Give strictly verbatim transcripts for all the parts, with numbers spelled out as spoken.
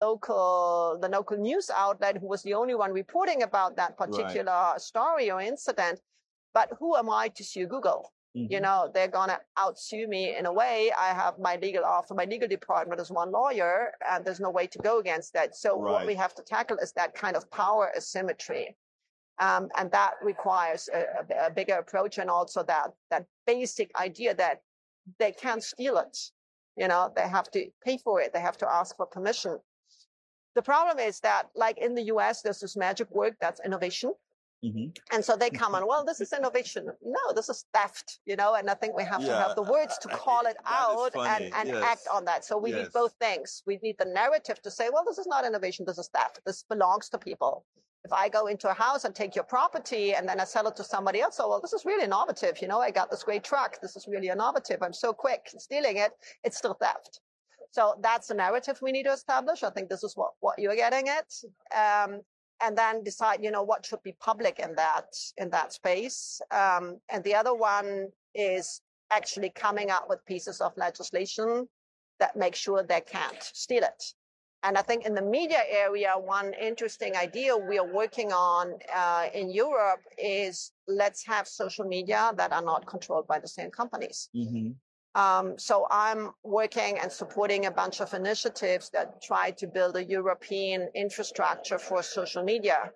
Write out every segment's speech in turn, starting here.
local, the local news outlet who was the only one reporting about that particular right. story or incident. But who am I to sue Google? Mm-hmm. You know, they're going to outsue me in a way. I have my legal office, my legal department is one lawyer, and there's no way to go against that. So right. what we have to tackle is that kind of power asymmetry. Um, and that requires a, a bigger approach, and also that, that basic idea that they can't steal it. You know, they have to pay for it. They have to ask for permission. The problem is that, like in the U S, there's this magic word that's innovation. Mm-hmm. And so they come on, well, this is innovation. No, this is theft, you know, and I think we have yeah. to have the words to call it out and, and yes. act on that. So we yes. need both things. We need the narrative to say, well, this is not innovation, this is theft. This belongs to people. If I go into a house and take your property and then I sell it to somebody else, oh, well, this is really innovative. You know, I got this great truck. This is really innovative. I'm so quick stealing it. It's still theft. So that's the narrative we need to establish. I think this is what, what you're getting at. Um, and then decide, you know, what should be public in that, in that space. Um, and the other one is actually coming up with pieces of legislation that make sure they can't steal it. And I think in the media area, one interesting idea we are working on uh, in Europe is let's have social media that are not controlled by the same companies. Mm-hmm. Um, so I'm working and supporting a bunch of initiatives that try to build a European infrastructure for social media,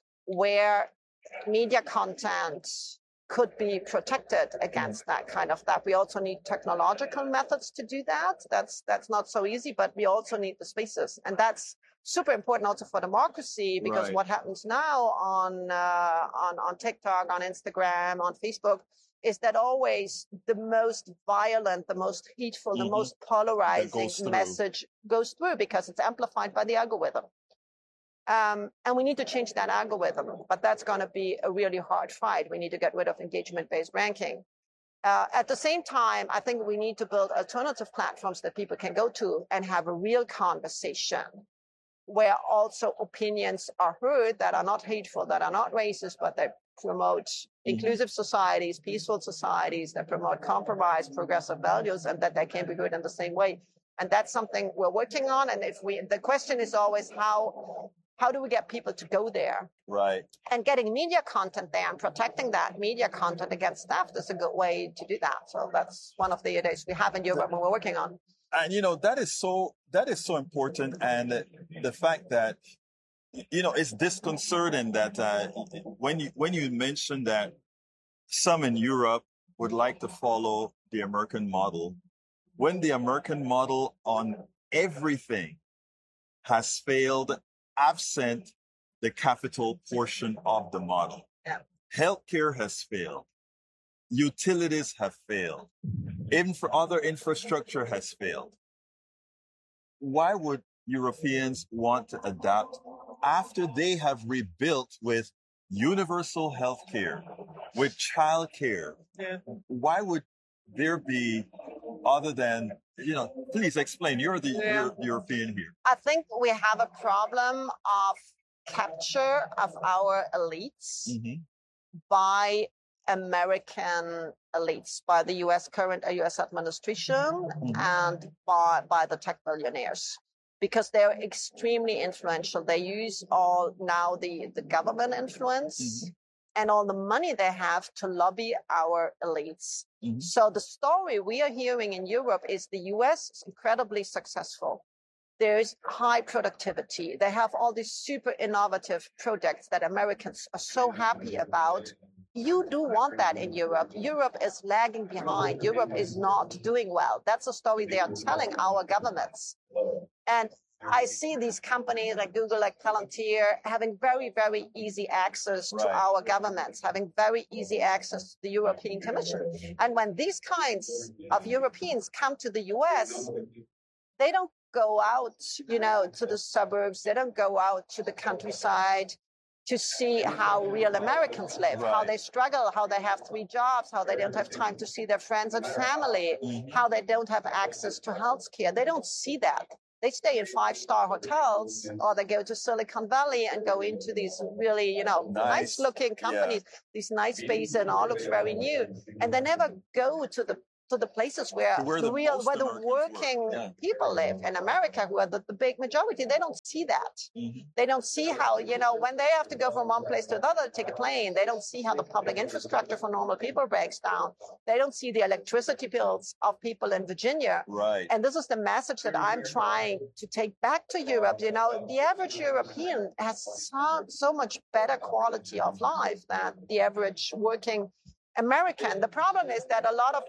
where media content could be protected against that kind of that. We also need technological methods to do that. That's that's not so easy, but we also need the spaces. And that's super important also for democracy, because right. what happens now on, uh, on, on TikTok, on Instagram, on Facebook, is that always the most violent, the most hateful, mm-hmm. the most polarizing message goes through because it's amplified by the algorithm. Um, and we need to change that algorithm, but that's going to be a really hard fight. We need to get rid of engagement-based ranking. Uh, at the same time, I think we need to build alternative platforms that people can go to and have a real conversation where also opinions are heard that are not hateful, that are not racist, but that promote mm-hmm. inclusive societies, peaceful societies, that promote compromise, progressive values, and that they can be heard in the same way. And that's something we're working on. And if we, the question is always how, how do we get people to go there? Right. And getting media content there and protecting that media content against theft is a good way to do that. So that's one of the ideas we have in Europe and we're working on. And, you know, that is so, that is so important. And the fact that, you know, it's disconcerting that uh, when you, when you mention that some in Europe would like to follow the American model, when the American model on everything has failed, absent the capital portion of the model. Yeah. Healthcare has failed. Utilities have failed. Even for other infrastructure has failed. Why would Europeans want to adapt after they have rebuilt with universal healthcare, with childcare? Yeah. Why would there be other than, you know, please explain. You're the yeah. you're European here. I think we have a problem of capture of our elites mm-hmm. by American elites, by the U S current U S administration mm-hmm. and by, by the tech billionaires, because they're extremely influential. They use all now the, the government influence mm-hmm. and all the money they have to lobby our elites. Mm-hmm. So the story we are hearing in Europe is the U S is incredibly successful. There's high productivity. They have all these super innovative projects that Americans are so happy about. You do want that in Europe. Europe is lagging behind. Europe is not doing well. That's a story they are telling our governments. And I see these companies like Google, like Palantir, having very, very easy access to right. our governments, having very easy access to the European Commission. And when these kinds of Europeans come to the U S, they don't go out, you know, to the suburbs. They don't go out to the countryside to see how real Americans live, right. how they struggle, how they have three jobs, how they don't have time to see their friends and family, mm-hmm. how they don't have access to health care. They don't see that. They stay in five-star hotels, or they go to Silicon Valley and go into these really, you know, nice, nice-looking companies, yeah. these nice spaces, and all looks very new. And they never go to the to the places where, where the, the real, most where the Americans working work. Yeah. people live in America, who are the, the big majority. They don't see that. Mm-hmm. They don't see how, you know, when they have to go from one place to another to take a plane, they don't see how the public infrastructure for normal people breaks down. They don't see the electricity bills of people in Virginia. Right. And this is the message that I'm trying to take back to Europe. You know, the average European has so, so much better quality of life than the average working American. The problem is that a lot of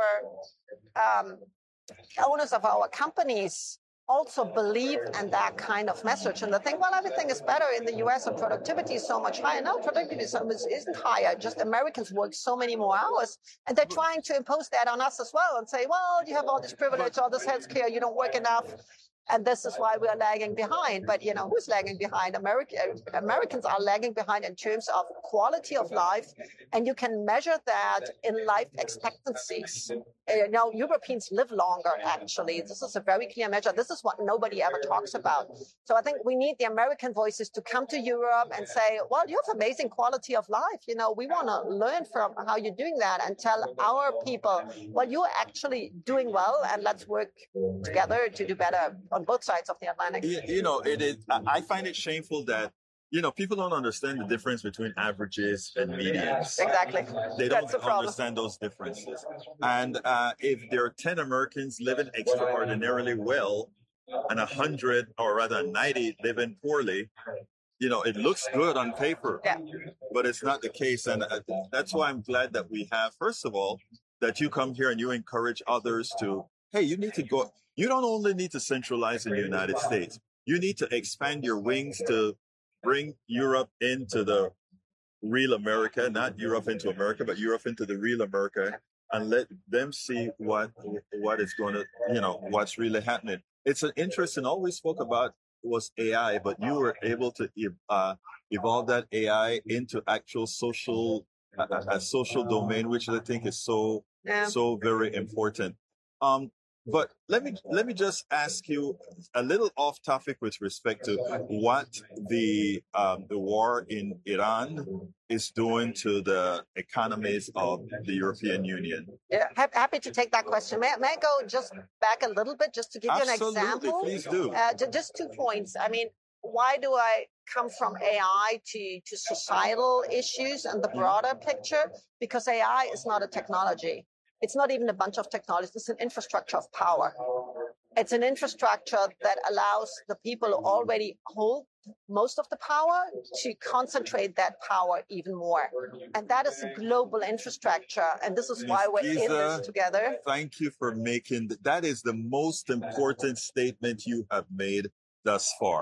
our um, owners of our companies also believe in that kind of message, and they think, well, everything is better in the U S and productivity is so much higher. No, productivity isn't higher. Just Americans work so many more hours, and they're trying to impose that on us as well and say, well, you have all this privilege, all this health care, you don't work enough. And this is why we are lagging behind. But, you know, who's lagging behind? America, Americans are lagging behind in terms of quality of life. And you can measure that in life expectancies. You know, Europeans live longer, actually. This is a very clear measure. This is what nobody ever talks about. So I think we need the American voices to come to Europe and say, well, you have amazing quality of life. You know, we want to learn from how you're doing that and tell our people, well, you're actually doing well, and let's work together to do better on both sides of the Atlantic. You, you know, it is. I find it shameful that, you know, people don't understand the difference between averages and medians. Exactly. They don't That's the problem. understand those differences. And uh, if there are ten Americans living extraordinarily well and one hundred, or rather ninety, living poorly, you know, it looks good on paper, yeah. but it's not the case. And uh, that's why I'm glad that we have, first of all, that you come here and you encourage others to, hey, you need to go. You don't only need to centralize in the United States. You need to expand your wings to bring Europe into the real America, not Europe into America, but Europe into the real America, and let them see what what is going to, you know, what's really happening. It's an interesting, all we spoke about was A I, but you were able to uh, evolve that A I into actual social, a, a social domain, which I think is so, yeah. so very important. Um, But let me let me just ask you a little off topic with respect to what the um, the war in Iran is doing to the economies of the European Union. Yeah, happy to take that question. May, may I go just back a little bit just to give Absolutely, you an example? Please do. Uh, just two points. I mean, why do I come from A I to, to societal issues and the broader picture? Because A I is not a technology. It's not even a bunch of technologies. It's an infrastructure of power. It's an infrastructure that allows the people who already hold most of the power to concentrate that power even more. And that is a global infrastructure. And this is why we're in this together. Thank you for making that. That is the most important statement you have made thus far.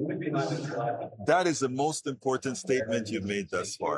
That is the most important statement you've made thus far.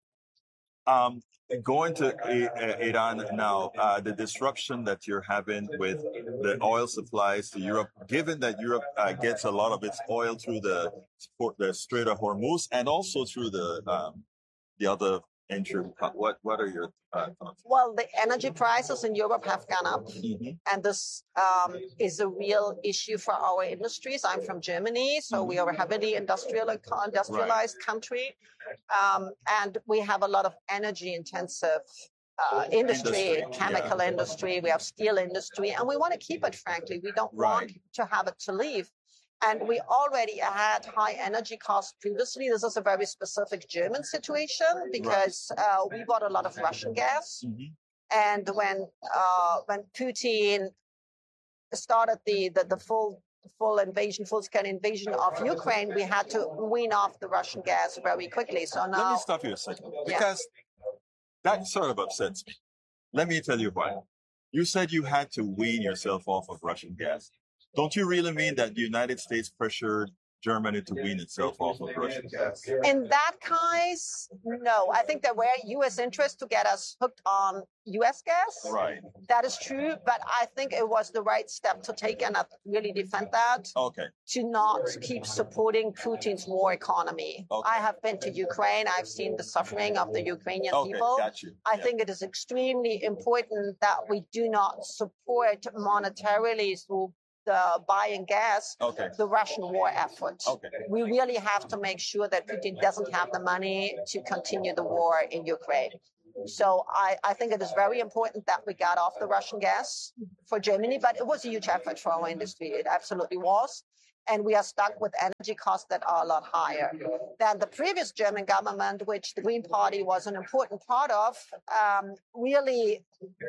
Um, Going to Iran now, uh, the disruption that you're having with the oil supplies to Europe, given that Europe uh, gets a lot of its oil through the the Strait of Hormuz and also through the um, the other entry, what what are your uh, thoughts? Well, the energy prices in Europe have gone up, mm-hmm. and this um, is a real issue for our industries. I'm from Germany, so mm-hmm. we are a heavily industrial, industrialized right. country. Um, and we have a lot of energy-intensive uh, industry, industry, chemical yeah. industry. We have steel industry, and we want to keep it, frankly. We don't right. want to have it to leave. And we already had high energy costs previously. This is a very specific German situation because right. uh, we bought a lot of Russian gas. Mm-hmm. And when uh, when Putin started the, the, the full full invasion, full-scale invasion of Ukraine, we had to wean off the Russian gas very quickly. So now... Let me stop you a second, because yeah. that sort of upsets me. Let me tell you why. You said you had to wean yourself off of Russian gas. Don't you really mean that the United States pressured Germany to wean itself off of Russian gas? In that case, no. I think there were U S interests to get us hooked on U S gas. Right. That is true, but I think it was the right step to take, and I really defend that. Okay. To not keep supporting Putin's war economy. Okay. I have been to Ukraine. I've seen the suffering of the Ukrainian okay, people. Got you. I yeah. think it is extremely important that we do not support monetarily through the buying gas, okay. the Russian war effort. Okay. We really have to make sure that Putin doesn't have the money to continue the war in Ukraine. So I, I think it is very important that we got off the Russian gas for Germany, but it was a huge effort for our industry. It absolutely was. And we are stuck with energy costs that are a lot higher than the previous German government, which the Green Party was an important part of, um, really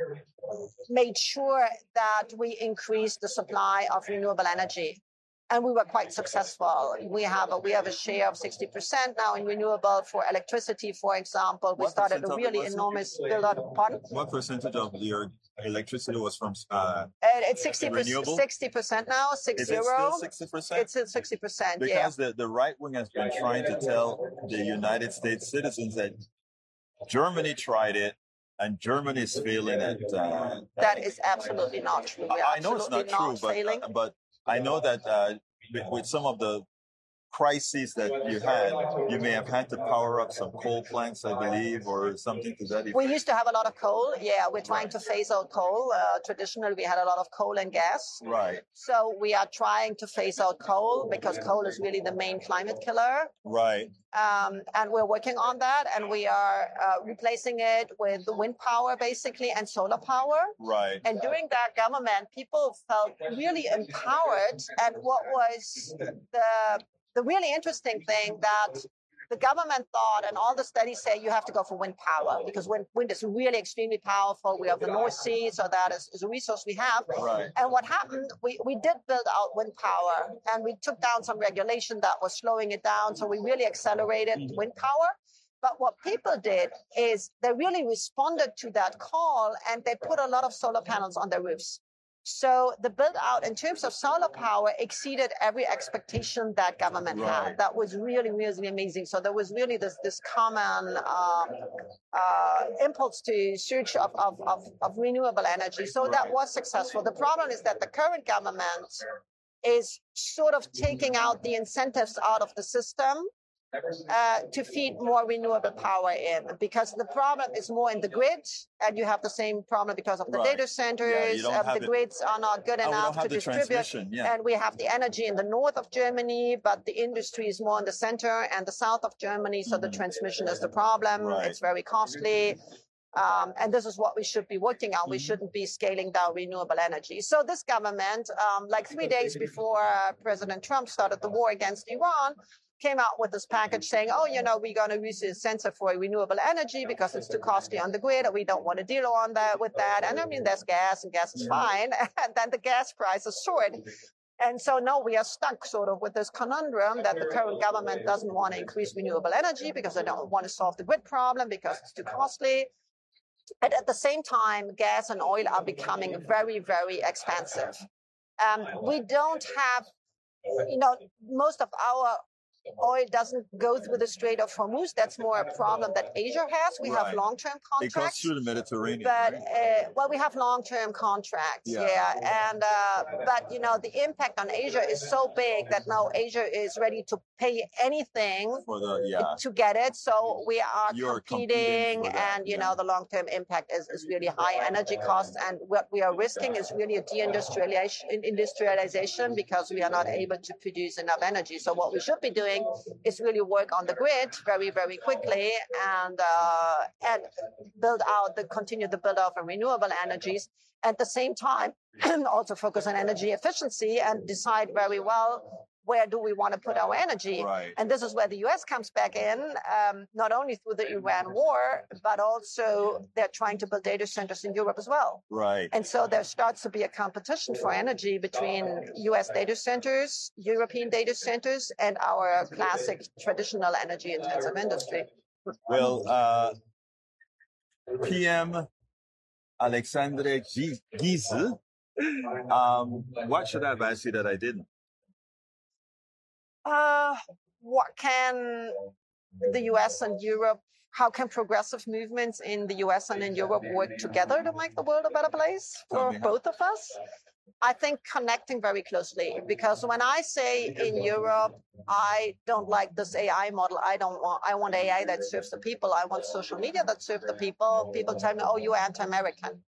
made sure that we increased the supply of renewable energy. And we were quite successful. We have a, we have a share of sixty percent now in renewable for electricity, for example. We What started a percent of it really was it? enormous build-up. Pardon? What percentage of your electricity was from uh, And it's sixty renewable? sixty percent now, six Is it zero. still sixty percent? It's at sixty percent, yeah. Because the, the right wing has been trying to tell the United States citizens that Germany tried it and Germany is failing at. Uh, That is absolutely not true. We are I know it's not absolutely true, failing. but, but I know that uh, with, with some of the crises that you had, you may have had to power up some coal plants, I believe, or something to that effect. We used to have a lot of coal. Yeah, we're trying to phase out coal. Uh, traditionally, we had a lot of coal and gas. Right. So we are trying to phase out coal because coal is really the main climate killer. Right. Um, and we're working on that, and we are uh, replacing it with wind power, basically, and solar power. Right. And during that government, people felt really empowered. And what was the the really interesting thing that the government thought, and all the studies say you have to go for wind power because wind, wind is really extremely powerful. We have the North Sea, so that is, is a resource we have. Right. And what happened, we, we did build out wind power, and we took down some regulation that was slowing it down. So we really accelerated mm-hmm. wind power. But what people did is they really responded to that call, and they put a lot of solar panels on their roofs. So the build out in terms of solar power exceeded every expectation that government right. had. That was really, really amazing. So there was really this this common um, uh, impulse to search of, of, of, of renewable energy. So right. that was successful. The problem is that the current government is sort of taking out the incentives out of the system. Uh, to feed more renewable power in, because the problem is more in the grid, and you have the same problem because of the right. data centers. Yeah, uh, the it. grids are not good oh, enough to distribute, yeah. and we have the energy in the north of Germany, but the industry is more in the center and the south of Germany, so mm-hmm. the transmission is the problem. Right. It's very costly. Um, and this is what we should be working on. Mm-hmm. We shouldn't be scaling down renewable energy. So this government, um, like three days before uh, President Trump started the war against Iran, came out with this package saying, oh, you know, we're going to use the incentive for renewable energy because it's too costly on the grid, and we don't want to deal on that with that. And I mean, there's gas, and gas is fine. And then the gas prices soared. And so now we are stuck sort of with this conundrum that the current government doesn't want to increase renewable energy because they don't want to solve the grid problem because it's too costly. And at the same time, gas and oil are becoming very, very expensive. Um, we don't have, you know, most of our oil doesn't go through the Strait of Hormuz. That's more a problem that Asia has. We right. have long-term contracts. It goes through the Mediterranean. But, right? uh, well, we have long-term contracts, yeah. yeah. And, uh, but, you know, the impact on Asia is so big that now Asia is ready to pay anything For the, yeah. to get it. So we are You're competing, competing and, you yeah. know, the long-term impact is, is really high energy costs. And what we are risking is really a deindustrialization industrialization because we are not able to produce enough energy. So what we should be doing is really work on the grid very, very quickly and uh, and build out the continue the build out of renewable energies. At the same time, also focus on energy efficiency and decide very well where do we want to put our energy. Right. And this is where the U S comes back in, um, not only through the Iran war, but also they're trying to build data centers in Europe as well. Right. And so there starts to be a competition for energy between U S data centers, European data centers, and our classic traditional energy intensive industry. Well, uh, P M Alexandre Giese, um, what should I have asked you that I didn't? Uh, what can the U S and Europe, how can progressive movements in the U S and in Europe work together to make the world a better place for both of us? I think connecting very closely, because when I say in Europe, I don't like this A I model. I don't want, I want A I that serves the people. I want social media that serves the people. People tell me, oh, you're anti-American.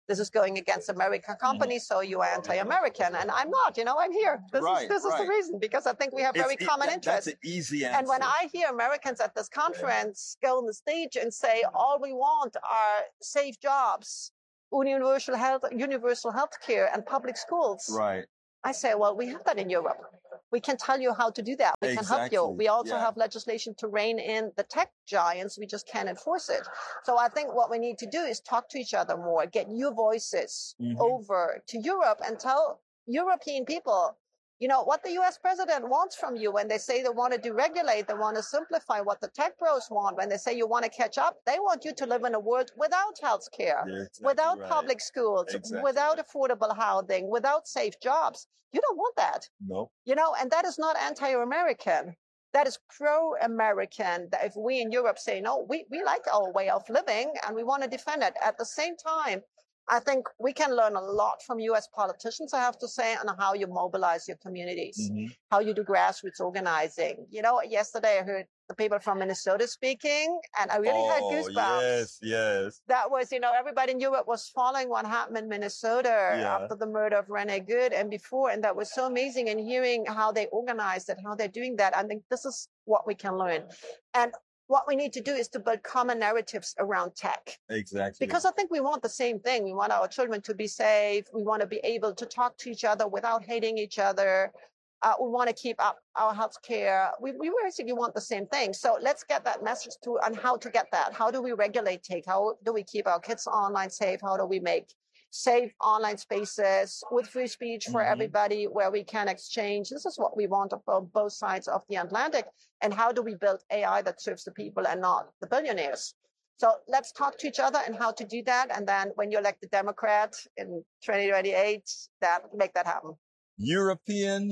this is going against American companies, mm-hmm. so you are anti-American. And I'm not, you know, I'm here. This right, is, this right. is the reason, because I think we have it's, very common that, interests. That's an easy answer. And when I hear Americans at this conference go on the stage and say, all we want are safe jobs, universal health, universal health care, and public schools. Right. I say, well, we have that in Europe. We can tell you how to do that. We exactly. can help you. We also yeah. have legislation to rein in the tech giants. We just can't enforce it. So I think what we need to do is talk to each other more, get your voices mm-hmm. over to Europe and tell European people, you know, what the U S president wants from you when they say they want to deregulate, they want to simplify, what the tech bros want when they say you want to catch up. They want you to live in a world without health care, exactly without right. public schools, exactly without affordable housing, without safe jobs. You don't want that. No. You know, and that is not anti-American. That is pro-American. That if we in Europe say, no, we, we like our way of living and we want to defend it. At the same time, I think we can learn a lot from U S politicians, I have to say, on how you mobilize your communities, mm-hmm. how you do grassroots organizing. You know, yesterday I heard the people from Minnesota speaking, and I really oh, had goosebumps. Yes, yes. That was, you know, everybody in Europe was following what happened in Minnesota yeah. after the murder of Renee Good and before, and that was so amazing. And hearing how they organized it, how they're doing that, I think this is what we can learn. And what we need to do is to build common narratives around tech. Exactly. Because I think we want the same thing. We want our children to be safe. We want to be able to talk to each other without hating each other. Uh, we want to keep up our health care. We, we basically want the same thing. So let's get that message through on how to get that. How do we regulate tech? How do we keep our kids online safe? How do we make safe online spaces with free speech for mm-hmm. everybody where we can exchange? This is what we want on both sides of the Atlantic. And how do we build A I that serves the people and not the billionaires? So let's talk to each other and how to do that. And then when you elect the Democrat in twenty twenty-eight, that make that happen. European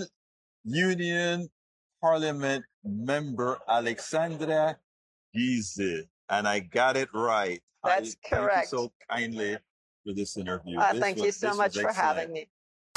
Union Parliament member Alexandra Giese. And I got it right. That's I, correct. Thank you so kindly for this interview. Uh, this thank was, you so much for having me.